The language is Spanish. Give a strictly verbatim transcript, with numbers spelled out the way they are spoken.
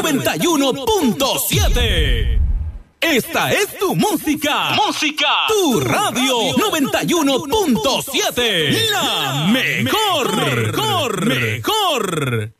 noventa y uno punto siete. Esta es tu música. Música. Tu radio noventa y uno punto siete. La mejor. Mejor. Mejor.